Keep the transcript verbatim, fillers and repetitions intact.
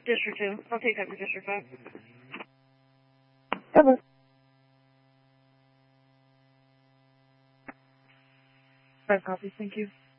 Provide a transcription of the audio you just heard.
District two. I'll take that for District five. Cover. Five copies, thank you.